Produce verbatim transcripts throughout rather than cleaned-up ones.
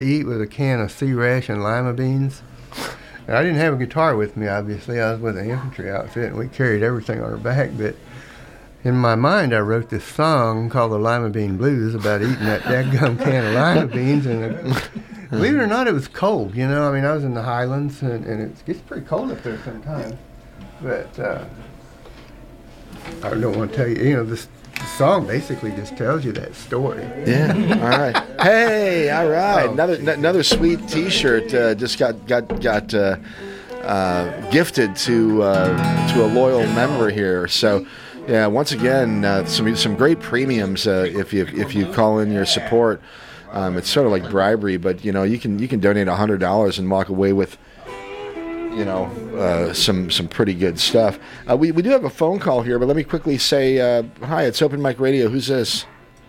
eat with a can of C-Rash and lima beans. And I didn't have a guitar with me, obviously. I was with an infantry outfit, and we carried everything on our back. But in my mind, I wrote this song called the Lima Bean Blues about eating that dadgum can of lima beans. And uh, believe it or not, it was cold. You know, I mean, I was in the Highlands, and, and it gets pretty cold up there sometimes. But uh, I don't want to tell you, you know, this song basically just tells you that story. Yeah. All right. Hey. All right. Oh, another n- another sweet T-shirt uh, just got got got uh, uh, gifted to uh, to a loyal member here. So, yeah. Once again, uh, some some great premiums uh, if you if you call in your support. Um, it's sort of like bribery, but you know you can you can donate a hundred dollars and walk away with, you know, uh, some some pretty good stuff. Uh, we we do have a phone call here, but let me quickly say uh, hi. It's Open Mic Radio. Who's this?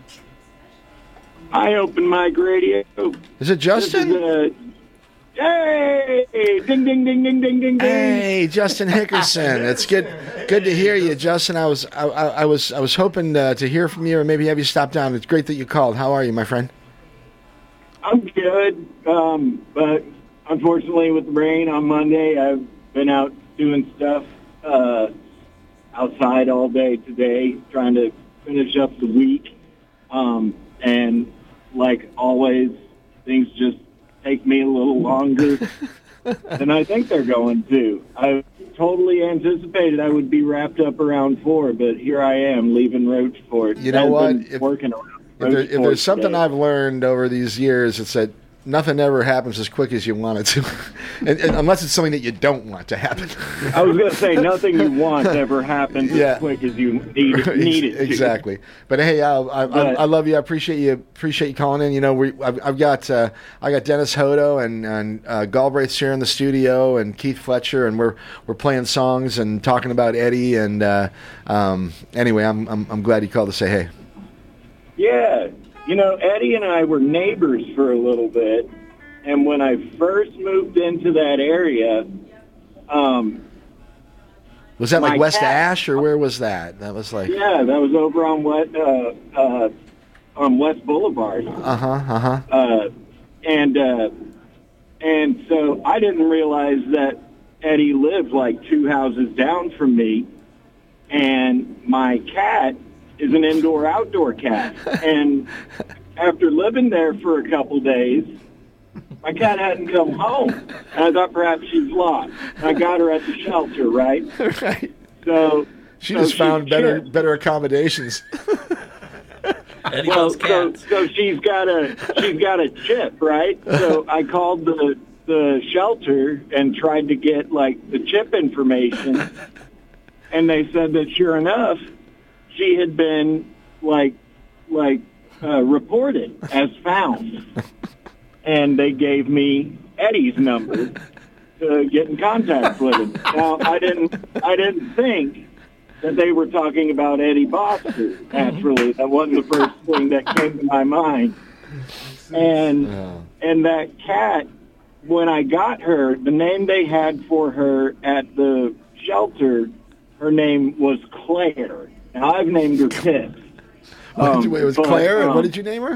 Hi, Open Mic Radio. Is it Justin? This is, uh, hey! Ding, ding, ding, ding, ding, ding, ding. Hey, Justin Hickerson. It's good good to hear you, Justin. I was I, I, I was I was hoping uh, to hear from you, or maybe have you stop down. It's great that you called. How are you, my friend? I'm good, um, but unfortunately, with the rain on Monday, I've been out doing stuff uh, outside all day today, trying to finish up the week. Um, and like always, things just take me a little longer than I think they're going to. I totally anticipated I would be wrapped up around four, but here I am leaving Roachport. You know what? If, working around if, there, if there's something today. I've learned over these years, it's that nothing ever happens as quick as you want it to, and, and unless it's something that you don't want to happen. I was going to say, nothing you want ever happens Yeah. as quick as you need, need it to. Exactly. But hey, I, I, But- I, I love you. I appreciate you. Appreciate you calling in. You know, we I've, I've got uh, I got Dennis Hodo and and uh, Galbraith's here in the studio, and Keith Fletcher, and we're we're playing songs and talking about Eddie. And uh, um, anyway, I'm, I'm I'm glad you called to say hey. Yeah. You know, Eddie and I were neighbors for a little bit, and when I first moved into that area, um, Was that like My West cat- Ash, or where was that? That was like yeah, that was over on West, uh, uh, on West Boulevard. uh huh uh huh. Uh, and uh, and so I didn't realize that Eddie lived like two houses down from me, and my cat is an indoor-outdoor cat. And after living there for a couple days, my cat hadn't come home. And I thought perhaps she's lost. And I got her at the shelter, right? Right. So She so just she's found better chipped. better accommodations. Eddie Well, loves so, cats. so she's got a she's got a chip, right? So I called the the shelter and tried to get like the chip information, and they said that sure enough, she had been like like uh, reported as found, and they gave me Eddie's number to get in contact with him. Now I didn't I didn't think that they were talking about Eddie Boster. Naturally, that wasn't the first thing that came to my mind. And Oh. and that cat, when I got her, the name they had for her at the shelter, her name was Claire. Now I've named her Pitt. What did you- it was but, Claire, and um, what did you name her?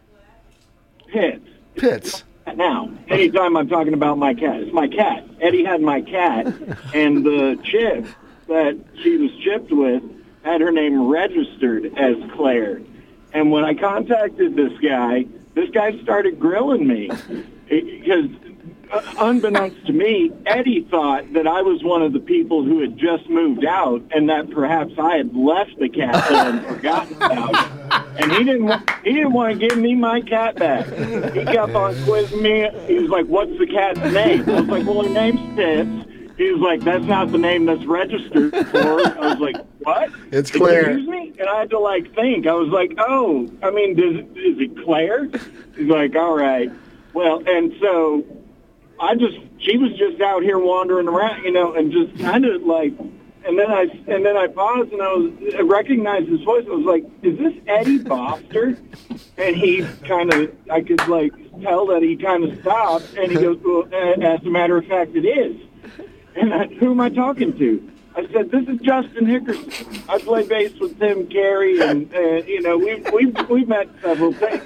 Pitt. Pitts. Now, anytime I'm talking about my cat, it's my cat. Eddie had my cat, and the chip that she was chipped with had her name registered as Claire. And when I contacted this guy, this guy started grilling me because, uh, unbeknownst to me, Eddie thought that I was one of the people who had just moved out, and that perhaps I had left the cat there and forgotten about it. And he didn't wa- he didn't want to give me my cat back. He kept on quizzing me. He was like, "What's the cat's name?" I was like, "Well, her name's Pitts." He was like, "That's not the name that's registered for her." I was like, "What?" It's Claire. Excuse me? And I had to like think. I was like, "Oh, I mean, does is it Claire?" He's like, "All right." Well, and so I just she was just out here wandering around, you know, and just kind of like. And then I and then I paused and I was I recognized his voice. I was like, "Is this Eddie Boster?" And he kind of I could like tell that he kind of stopped, and he goes, "Well, uh, as a matter of fact, it is." And I, who am I talking to? I said, "This is Justin Hickerson. I play bass with Tim Carey, and uh, you know we've we've we've met several times."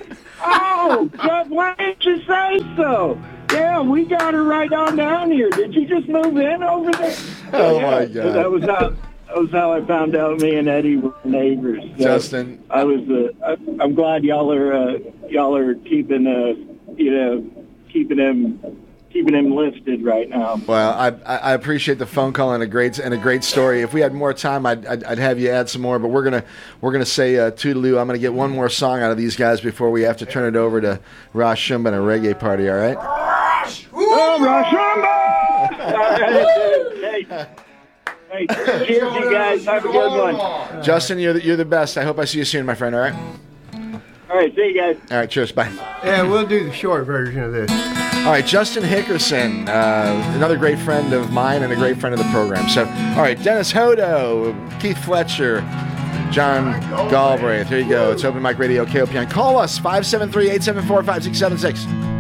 Oh, God, why didn't you say so? Yeah, we got her right on down here. Did you just move in over there? Oh, yeah, my God. That was how that was how I found out me and Eddie were neighbors. So Justin. I was. Uh, I, I'm glad y'all are uh, y'all are keeping uh, you know keeping him keeping him lifted right now. Well, I I appreciate the phone call and a great and a great story. If we had more time, I'd I'd, I'd have you add some more. But we're gonna we're gonna say uh, toodaloo. I'm gonna get one more song out of these guys before we have to turn it over to Rosh Shumba and a reggae party. All right. Oh, Rosh Shumba! Hey, hey, cheers, you guys. Have a good one. Justin, you're the, you're the best. I hope I see you soon, my friend. All right. All right, see you guys. All right. Cheers. Bye. Yeah, we'll do the short version of this. All right, Justin Hickerson, uh, another great friend of mine and a great friend of the program. So, all right, Dennis Hodo, Keith Fletcher, John Galbraith. Here you go. It's Open Mic Radio, K O P N. Call us, five seven three, eight seven four, five six seven six.